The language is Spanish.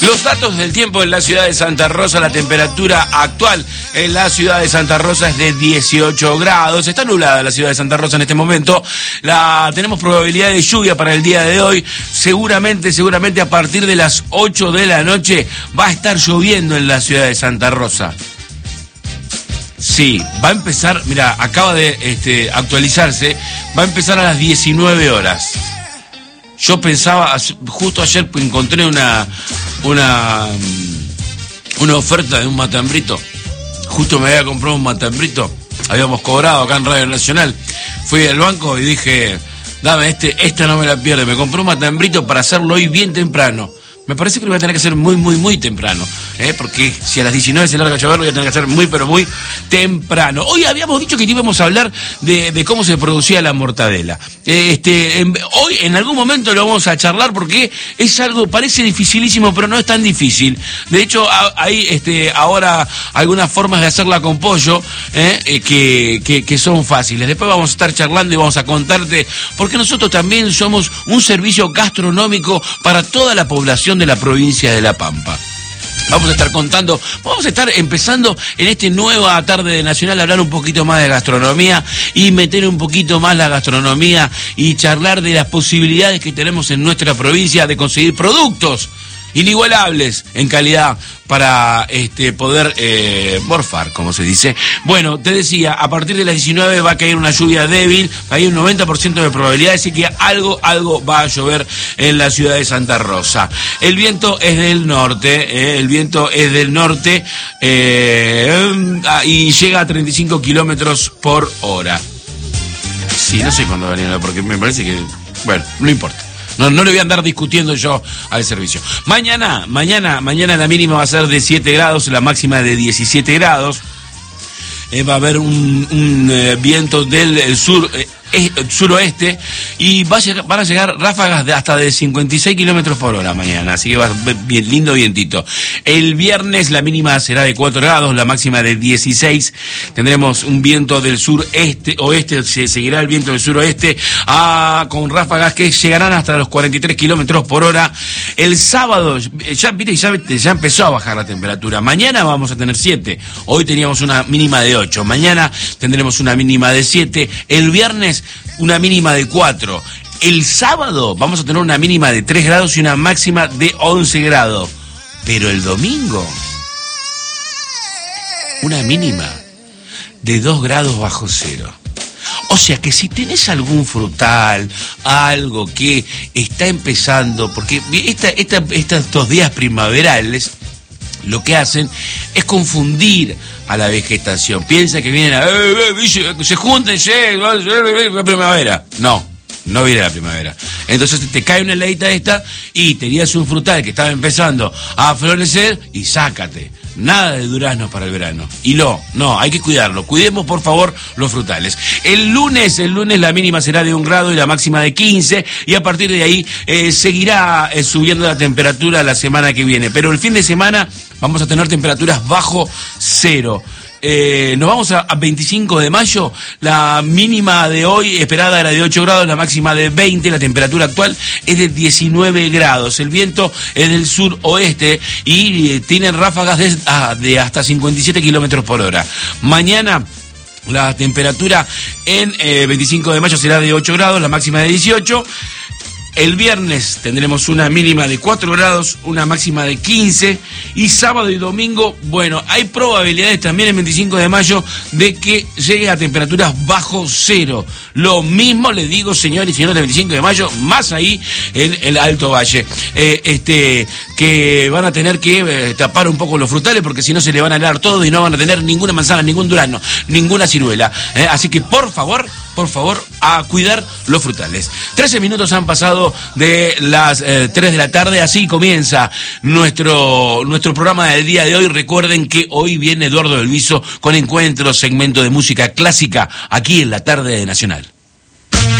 Los datos del tiempo en la ciudad de Santa Rosa, la temperatura actual en la ciudad de Santa Rosa es de 18 grados. Está nublada la ciudad de Santa Rosa en este momento. Tenemos probabilidad de lluvia para el día de hoy. Seguramente a partir de las 8 de la noche va a estar lloviendo en la ciudad de Santa Rosa. Sí, va a empezar, mira, acaba de actualizarse, va a empezar a las 19 horas. Yo pensaba, justo ayer encontré una oferta de un matambrito. Justo me había comprado un matambrito. Habíamos cobrado acá en Radio Nacional. Fui al banco y dije, dame esta no me la pierdo. Me compré un matambrito para hacerlo hoy bien temprano. Me parece que lo voy a tener que hacer muy temprano, porque si a las 19 se larga a llover, lo voy a tener que hacer muy temprano. Hoy habíamos dicho que íbamos a hablar de cómo se producía la mortadela. Hoy en algún momento lo vamos a charlar porque es algo, parece dificilísimo, pero no es tan difícil. De hecho, hay ahora algunas formas de hacerla con pollo que son fáciles. Después vamos a estar charlando y vamos a contarte, porque nosotros también somos un servicio gastronómico para toda la población de la provincia de La Pampa. Vamos a estar empezando en esta nueva tarde de Nacional a hablar un poquito más de gastronomía y meter un poquito más la gastronomía y charlar de las posibilidades que tenemos en nuestra provincia de conseguir productos inigualables en calidad para poder morfar, como se dice. Bueno, te decía, a partir de las 19 va a caer una lluvia débil, hay un 90% de probabilidad, así que algo va a llover en la ciudad de Santa Rosa. El viento es del norte, y llega a 35 kilómetros por hora. Sí, no sé cuándo va a venir, porque me parece que, bueno, no importa. No le voy a andar discutiendo yo al servicio. Mañana la mínima va a ser de 7 grados, la máxima de 17 grados. Va a haber un viento del suroeste y van a llegar ráfagas de hasta de 56 kilómetros por hora mañana, así que va a ser bien lindo vientito. El viernes la mínima será de 4 grados, la máxima de 16. Tendremos un viento del oeste, se seguirá el viento del suroeste con ráfagas que llegarán hasta los 43 kilómetros por hora. El sábado, ya empezó a bajar la temperatura. Mañana vamos a tener 7, hoy teníamos una mínima de 8, mañana tendremos una mínima de 7, el viernes una mínima de 4. El sábado vamos a tener una mínima de 3 grados y una máxima de 11 grados. Pero el domingo, una mínima de 2 grados bajo cero. O sea que si tenés algún frutal, algo que está empezando, porque estos días primaverales lo que hacen es confundir a la vegetación. Piensa que vienen se junten, la primavera. No viene la primavera. Entonces te cae una heladita esta y tenías un frutal que estaba empezando a florecer y sácate. Nada de duraznos para el verano. Y no, hay que cuidarlo. Cuidemos, por favor, los frutales. El lunes la mínima será de 1 grado y la máxima de 15. Y a partir de ahí seguirá subiendo la temperatura la semana que viene. Pero el fin de semana vamos a tener temperaturas bajo cero. Nos vamos a 25 de mayo, la mínima de hoy esperada era de 8 grados, la máxima de 20, la temperatura actual es de 19 grados, el viento es del suroeste y tienen ráfagas de hasta 57 kilómetros por hora. Mañana la temperatura en 25 de mayo será de 8 grados, la máxima de 18. El viernes tendremos una mínima de 4 grados, una máxima de 15, y sábado y domingo, bueno, hay probabilidades también el 25 de mayo de que llegue a temperaturas bajo cero. Lo mismo le digo, señores y señores, del 25 de mayo, más ahí en el Alto Valle, que van a tener que tapar un poco los frutales porque si no se le van a helar todo y no van a tener ninguna manzana, ningún durazno, ninguna ciruela. Así que por favor, a cuidar los frutales. 13 minutos han pasado de las 3 de la tarde, así comienza nuestro programa del día de hoy. Recuerden que hoy viene Eduardo Belviso con Encuentro, segmento de música clásica, aquí en la tarde de Nacional.